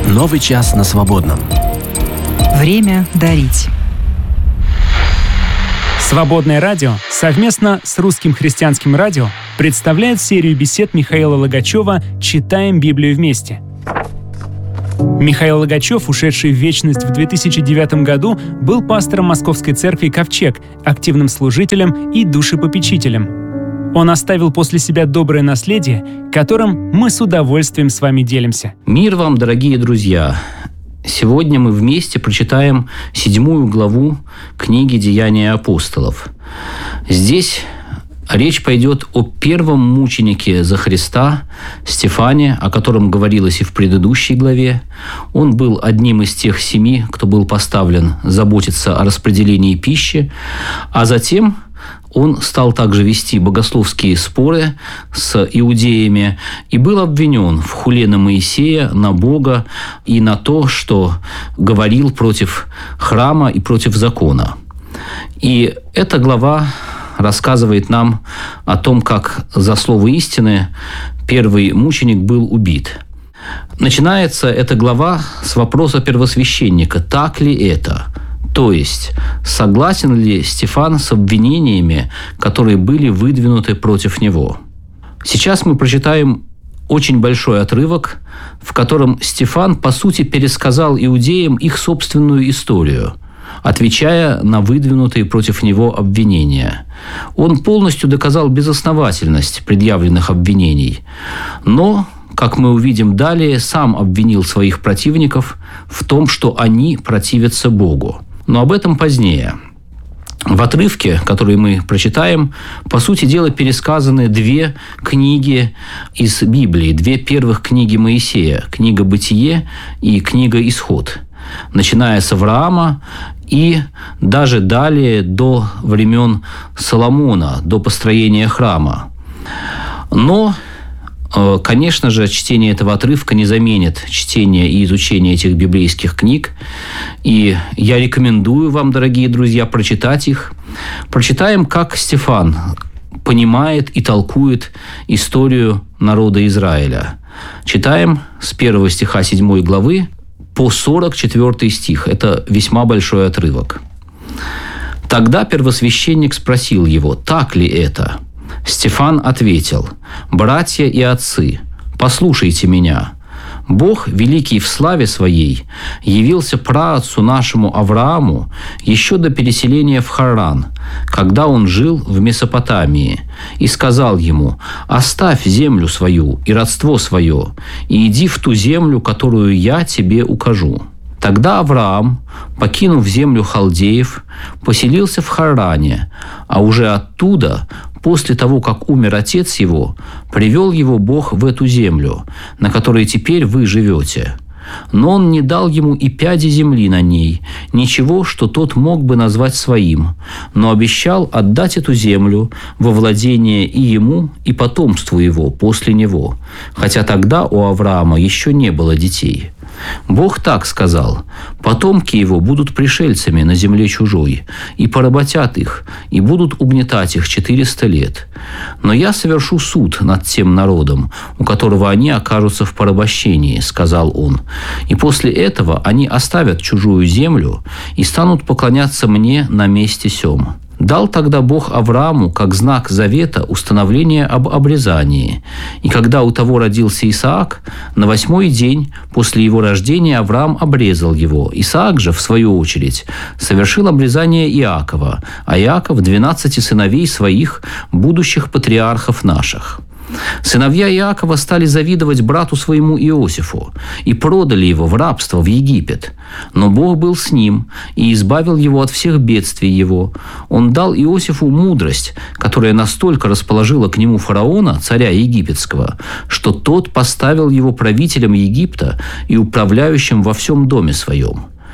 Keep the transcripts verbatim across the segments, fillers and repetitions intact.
Новый час на свободном. Время дарить. Свободное радио совместно с Русским христианским радио представляет серию бесед Михаила Логачева «Читаем Библию вместе». Михаил Логачев, ушедший в вечность в две тысячи девятом году, был пастором Московской церкви «Ковчег», активным служителем и душепопечителем. Он оставил после себя доброе наследие, которым мы с удовольствием с вами делимся. Мир вам, дорогие друзья! Сегодня мы вместе прочитаем седьмую главу книги «Деяния апостолов». Здесь речь пойдет о первом мученике за Христа, Стефане, о котором говорилось и в предыдущей главе. Он был одним из тех семи, кто был поставлен заботиться о распределении пищи, а затем он стал также вести богословские споры с иудеями и был обвинен в хуле на Моисея, на Бога и на то, что говорил против храма и против закона. И эта глава рассказывает нам о том, как за слово истины первый мученик был убит. Начинается эта глава с вопроса первосвященника: «Так ли это?» То есть, согласен ли Стефан с обвинениями, которые были выдвинуты против него? Сейчас мы прочитаем очень большой отрывок, в котором Стефан, по сути, пересказал иудеям их собственную историю, отвечая на выдвинутые против него обвинения. Он полностью доказал безосновательность предъявленных обвинений, но, как мы увидим далее, сам обвинил своих противников в том, что они противятся Богу. Но об этом позднее. В отрывке, который мы прочитаем, по сути дела пересказаны две книги из Библии, две первых книги Моисея, книга «Бытие» и книга «Исход», начиная с Авраама и даже далее до времен Соломона, до построения храма. Но, конечно же, чтение этого отрывка не заменит чтение и изучение этих библейских книг. И я рекомендую вам, дорогие друзья, прочитать их. Прочитаем, как Стефан понимает и толкует историю народа Израиля. Читаем с первого стиха седьмой главы по сорок четвёртый стих. Это весьма большой отрывок. «Тогда первосвященник спросил его: так ли это? Стефан ответил: «Братья и отцы, послушайте меня. Бог, великий в славе своей, явился праотцу нашему Аврааму еще до переселения в Харран, когда он жил в Месопотамии, и сказал ему: оставь землю свою и родство свое, и иди в ту землю, которую я тебе укажу». Тогда Авраам, покинув землю халдеев, поселился в Харране, а уже оттуда, после того, как умер отец его, привел его Бог в эту землю, на которой теперь вы живете. Но он не дал ему и пяди земли на ней, ничего, что тот мог бы назвать своим, но обещал отдать эту землю во владение и ему, и потомству его после него, хотя тогда у Авраама еще не было детей. Бог так сказал: «Потомки его будут пришельцами на земле чужой, и поработят их, и будут угнетать их четыреста лет. Но я совершу суд над тем народом, у которого они окажутся в порабощении», — сказал он. «И после этого они оставят чужую землю и станут поклоняться мне на месте сём». Дал тогда Бог Аврааму как знак завета установление об обрезании. И когда у того родился Исаак, на восьмой день после его рождения Авраам обрезал его. Исаак же, в свою очередь, совершил обрезание Иакова, а Иаков – двенадцати сыновей своих, будущих патриархов наших. Сыновья Иакова стали завидовать брату своему Иосифу и продали его в рабство в Египет. Но Бог был с ним и избавил его от всех бедствий его. Он дал Иосифу мудрость, которая настолько расположила к нему фараона, царя египетского, что тот поставил его правителем Египта и управляющим во всем доме своем.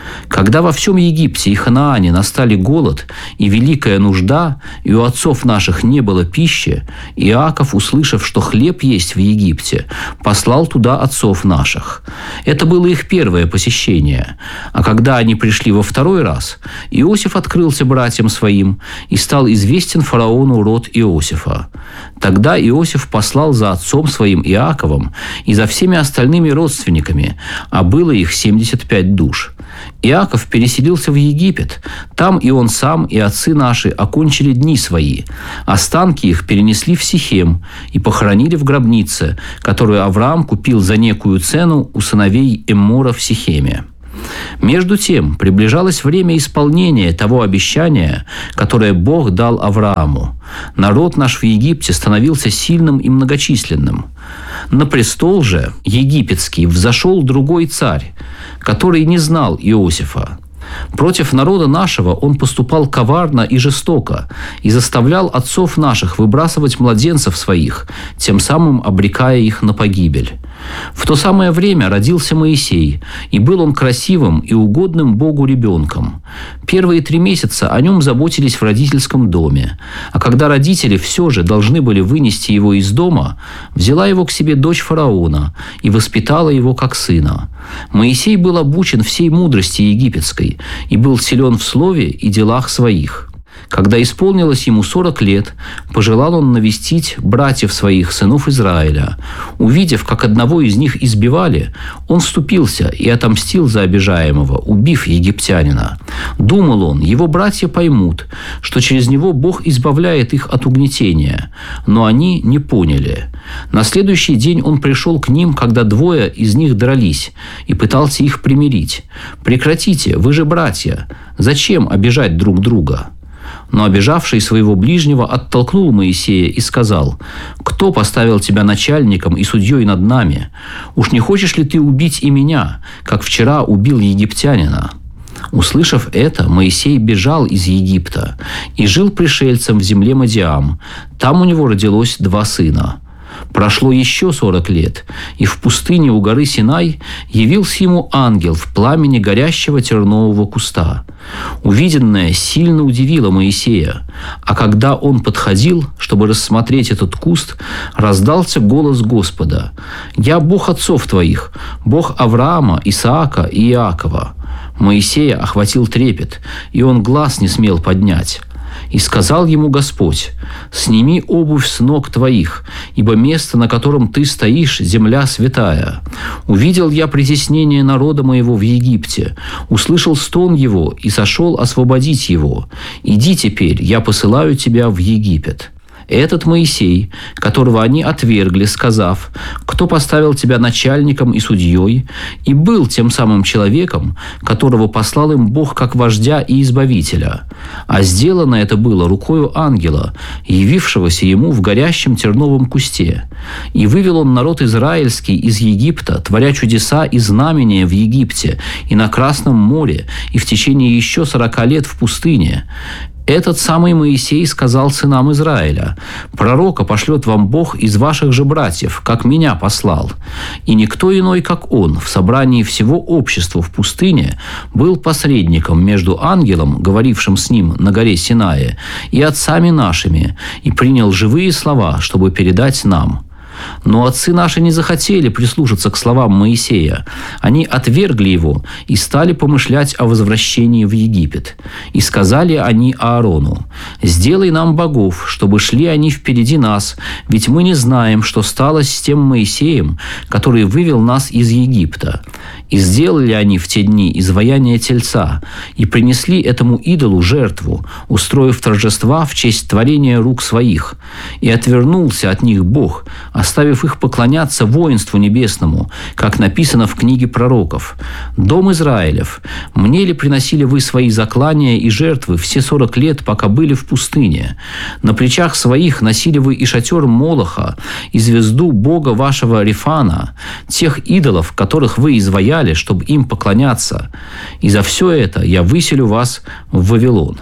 Когда во всем Египте и Ханаане настали голод и великая нужда, и у отцов наших не было пищи, Иаков, услышав, что хлеб есть в Египте, послал туда отцов наших. Это было их первое посещение. А когда они пришли во второй раз, Иосиф открылся братьям своим, и стал известен фараону род Иосифа. Тогда Иосиф послал за отцом своим Иаковом и за всеми остальными родственниками, а было их семьдесят пять душ. Иаков переселился в Египет. Там и он сам, и отцы наши окончили дни свои. Останки их перенесли в Сихем и похоронили в гробнице, которую Авраам купил за некую цену у сыновей Эммора в Сихеме. Между тем приближалось время исполнения того обещания, которое Бог дал Аврааму. Народ наш в Египте становился сильным и многочисленным. На престол же египетский взошел другой царь, который не знал Иосифа. Против народа нашего он поступал коварно и жестоко и заставлял отцов наших выбрасывать младенцев своих, тем самым обрекая их на погибель. В то самое время родился Моисей, и был он красивым и угодным Богу ребенком. Первые три месяца о нем заботились в родительском доме, а когда родители все же должны были вынести его из дома, взяла его к себе дочь фараона и воспитала его как сына. Моисей был обучен всей мудрости египетской и был силен в слове и делах своих. Когда исполнилось ему сорок лет, пожелал он навестить братьев своих, сынов Израиля. Увидев, как одного из них избивали, он вступился и отомстил за обижаемого, убив египтянина. Думал он, его братья поймут, что через него Бог избавляет их от угнетения, но они не поняли. На следующий день он пришел к ним, когда двое из них дрались, и пытался их примирить. «Прекратите, вы же братья, зачем обижать друг друга?» Но обижавший своего ближнего оттолкнул Моисея и сказал: «Кто поставил тебя начальником и судьей над нами? Уж не хочешь ли ты убить и меня, как вчера убил египтянина?» Услышав это, Моисей бежал из Египта и жил пришельцем в земле Мадиам. Там у него родилось два сына. Прошло еще сорок лет, и в пустыне у горы Синай явился ему ангел в пламени горящего тернового куста. Увиденное сильно удивило Моисея, а когда он подходил, чтобы рассмотреть этот куст, раздался голос Господа: «Я Бог отцов твоих, Бог Авраама, Исаака и Иакова». Моисея охватил трепет, и он глаз не смел поднять. И сказал ему Господь: «Сними обувь с ног твоих, ибо место, на котором ты стоишь, земля святая. Увидел я притеснение народа моего в Египте, услышал стон его и сошел освободить его. Иди теперь, я посылаю тебя в Египет». Этот Моисей, которого они отвергли, сказав: «Кто поставил тебя начальником и судьей?» и был тем самым человеком, которого послал им Бог как вождя и избавителя. А сделано это было рукою ангела, явившегося ему в горящем терновом кусте. И вывел он народ израильский из Египта, творя чудеса и знамения в Египте и на Красном море, и в течение еще сорока лет в пустыне. Этот самый Моисей сказал сынам Израиля: «Пророка пошлет вам Бог из ваших же братьев, как меня послал». И никто иной, как он, в собрании всего общества в пустыне был посредником между ангелом, говорившим с ним на горе Синае, и отцами нашими, и принял живые слова, чтобы передать нам. Но отцы наши не захотели прислушаться к словам Моисея. Они отвергли его и стали помышлять о возвращении в Египет. И сказали они Аарону: «Сделай нам богов, чтобы шли они впереди нас, ведь мы не знаем, что стало с тем Моисеем, который вывел нас из Египта». И сделали они в те дни изваяние тельца, и принесли этому идолу жертву, устроив торжества в честь творения рук своих. И отвернулся от них Бог, оставив их поклоняться воинству небесному, как написано в книге пророков: «Дом Израилев, мне ли приносили вы свои заклания и жертвы все сорок лет, пока были в пустыне? На плечах своих носили вы и шатер Молоха, и звезду Бога вашего Рефана, тех идолов, которых вы изваяли, чтобы им поклоняться. И за все это я выселю вас в Вавилон».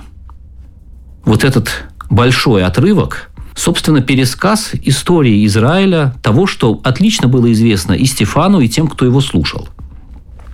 Вот этот большой отрывок, собственно, пересказ истории Израиля, того, что отлично было известно и Стефану, и тем, кто его слушал.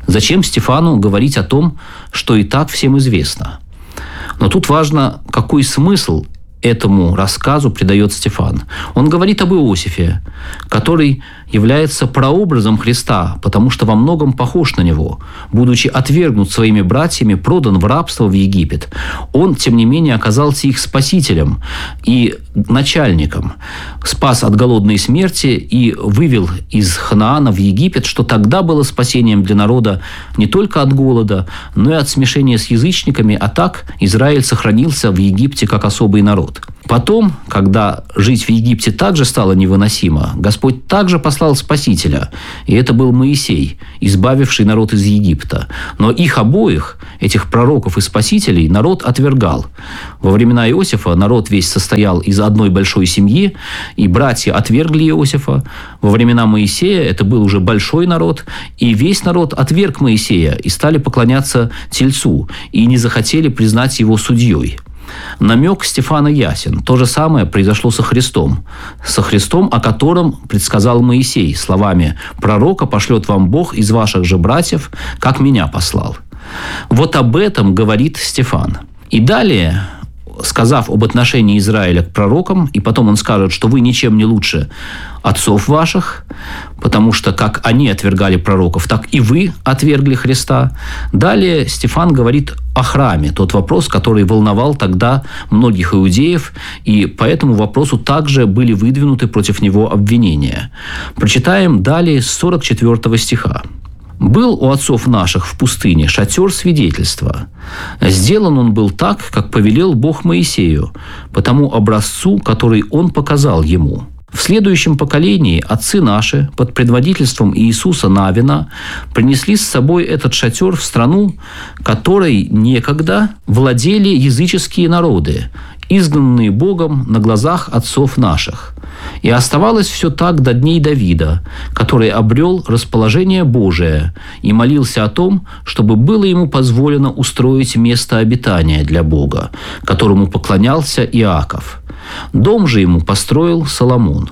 Зачем Стефану говорить о том, что и так всем известно? Но тут важно, какой смысл этому рассказу придает Стефан. Он говорит об Иосифе, который является прообразом Христа, потому что во многом похож на него. Будучи отвергнут своими братьями, продан в рабство в Египет, он, тем не менее, оказался их спасителем и начальником, спас от голодной смерти и вывел из Ханаана в Египет, что тогда было спасением для народа не только от голода, но и от смешения с язычниками, а так Израиль сохранился в Египте как особый народ. Потом, когда жить в Египте также стало невыносимо, Господь также послал Спасителя, и это был Моисей, избавивший народ из Египта. Но их обоих, этих пророков и спасителей, народ отвергал. Во времена Иосифа народ весь состоял из одной большой семьи, и братья отвергли Иосифа. Во времена Моисея это был уже большой народ, и весь народ отверг Моисея и стали поклоняться Тельцу, и не захотели признать его судьей. Намек Стефана ясен. То же самое произошло со Христом. Со Христом, о котором предсказал Моисей словами «Пророка пошлет вам Бог из ваших же братьев, как меня послал». Вот об этом говорит Стефан. И далее, сказав об отношении Израиля к пророкам, и потом он скажет, что вы ничем не лучше отцов ваших, потому что как они отвергали пророков, так и вы отвергли Христа. Далее Стефан говорит о храме, тот вопрос, который волновал тогда многих иудеев, и по этому вопросу также были выдвинуты против него обвинения. Прочитаем далее с сорок четвёртого стиха. «Был у отцов наших в пустыне шатер свидетельства. Сделан он был так, как повелел Бог Моисею, по тому образцу, который он показал ему. В следующем поколении отцы наши под предводительством Иисуса Навина принесли с собой этот шатер в страну, которой некогда владели языческие народы, изгнанные Богом на глазах отцов наших. И оставалось все так до дней Давида, который обрел расположение Божие и молился о том, чтобы было ему позволено устроить место обитания для Бога, которому поклонялся Иаков. Дом же ему построил Соломон.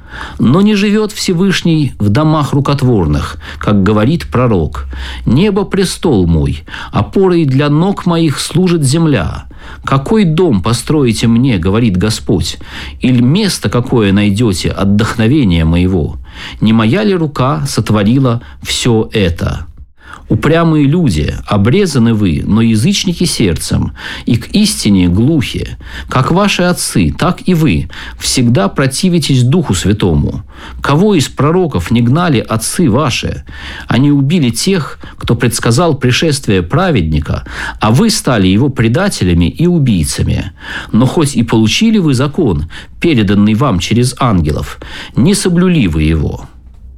Но не живет Всевышний в домах рукотворных, как говорит пророк. Небо – престол мой, опорой для ног моих служит земля. Какой дом построите мне, говорит Господь, или место какое найдете отдохновения моего? Не моя ли рука сотворила все это? Упрямые люди, обрезаны вы, но язычники сердцем, и к истине глухи. Как ваши отцы, так и вы всегда противитесь Духу Святому. Кого из пророков не гнали отцы ваши? Они убили тех, кто предсказал пришествие праведника, а вы стали его предателями и убийцами. Но хоть и получили вы закон, переданный вам через ангелов, не соблюли вы его».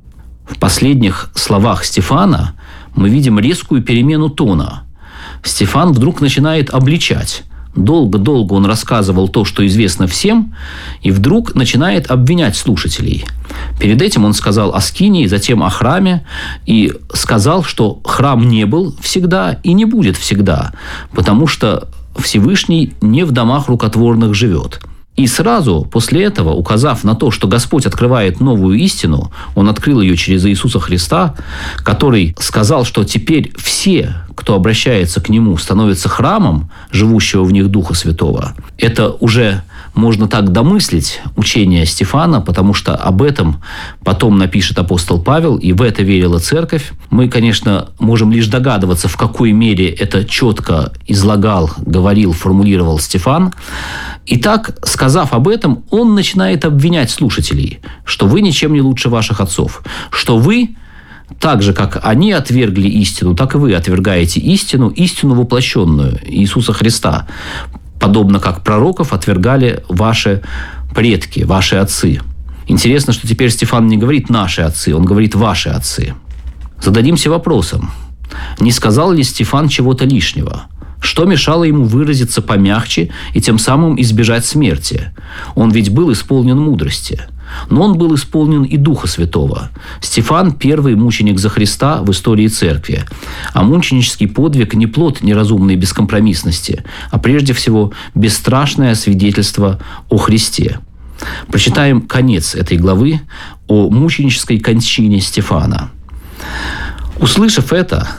В последних словах Стефана мы видим резкую перемену тона. Стефан вдруг начинает обличать. Долго-долго он рассказывал то, что известно всем, и вдруг начинает обвинять слушателей. Перед этим он сказал о скинии, затем о храме, и сказал, что храм не был всегда и не будет всегда, потому что Всевышний не в домах рукотворных живет. И сразу после этого, указав на то, что Господь открывает новую истину, Он открыл ее через Иисуса Христа, который сказал, что теперь все, кто обращается к Нему, становятся храмом живущего в них Духа Святого. Это уже можно так домыслить учение Стефана, потому что об этом потом напишет апостол Павел, и в это верила церковь. Мы, конечно, можем лишь догадываться, в какой мере это четко излагал, говорил, формулировал Стефан. Итак, сказав об этом, он начинает обвинять слушателей, что вы ничем не лучше ваших отцов, что вы, так же, как они отвергли истину, так и вы отвергаете истину, истину воплощенную Иисуса Христа, подобно как пророков отвергали ваши предки, ваши отцы. Интересно, что теперь Стефан не говорит «наши отцы», он говорит «ваши отцы». Зададимся вопросом, не сказал ли Стефан чего-то лишнего? Что мешало ему выразиться помягче и тем самым избежать смерти? Он ведь был исполнен мудрости. Но он был исполнен и Духа Святого. Стефан – первый мученик за Христа в истории церкви. А мученический подвиг не плод неразумной бескомпромиссности, а прежде всего бесстрашное свидетельство о Христе. Прочитаем конец этой главы о мученической кончине Стефана. Услышав это,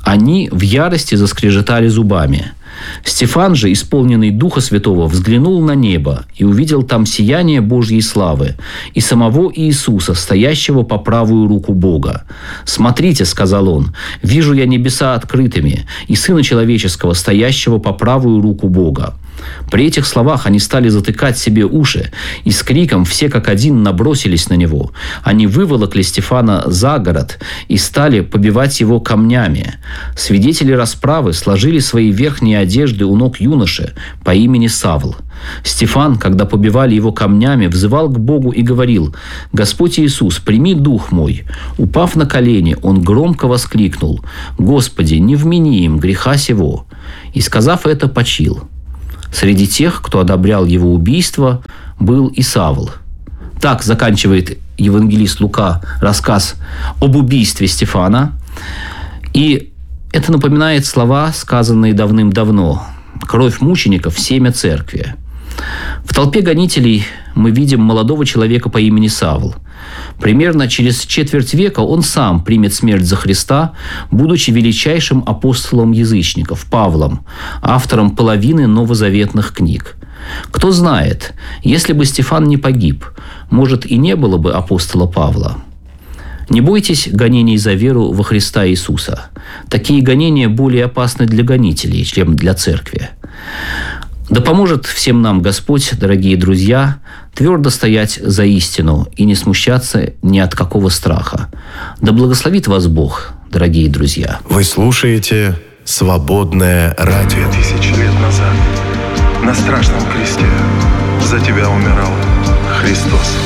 Они в ярости заскрежетали зубами. Стефан же, исполненный Духа Святого, взглянул на небо и увидел там сияние Божьей славы и самого Иисуса, стоящего по правую руку Бога. «Смотрите, — сказал он, — вижу я небеса открытыми и Сына Человеческого, стоящего по правую руку Бога». При этих словах они стали затыкать себе уши, и с криком все как один набросились на него. Они выволокли Стефана за город и стали побивать его камнями. Свидетели расправы сложили свои верхние одежды у ног юноши по имени Савл. Стефан, когда побивали его камнями, взывал к Богу и говорил: «Господь Иисус, прими дух мой». Упав на колени, он громко воскликнул: «Господи, не вмени им греха сего». И, сказав это, почил. Среди тех, кто одобрял его убийство, был и Савл. Так заканчивает евангелист Лука рассказ об убийстве Стефана. И это напоминает слова, сказанные давным-давно: «Кровь мучеников – семя церкви». В толпе гонителей мы видим молодого человека по имени Савл. Примерно через четверть века он сам примет смерть за Христа, будучи величайшим апостолом язычников, Павлом, автором половины новозаветных книг. Кто знает, если бы Стефан не погиб, может, и не было бы апостола Павла. Не бойтесь гонений за веру во Христа Иисуса. Такие гонения более опасны для гонителей, чем для церкви. Да поможет всем нам Господь, дорогие друзья, твердо стоять за истину и не смущаться ни от какого страха. Да благословит вас Бог, дорогие друзья. Вы слушаете «Свободное радио». Тысячи лет назад на страшном кресте за тебя умирал Христос.